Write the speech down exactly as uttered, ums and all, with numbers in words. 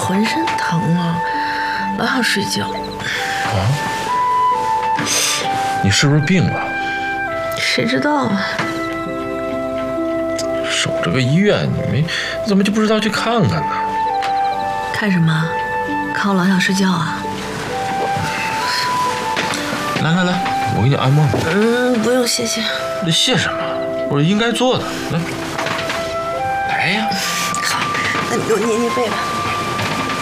浑身疼啊，老想睡觉。 啊？你是不是病了？ 谁知道啊？ 守这个医院，你没怎么就不知道去看看呢？ 看什么？看我老想睡觉啊？ 来来来，我给你按摩。 嗯，不用，谢谢。 那谢什么？我是应该做的。来，来呀。 好，那你给我捏捏背吧。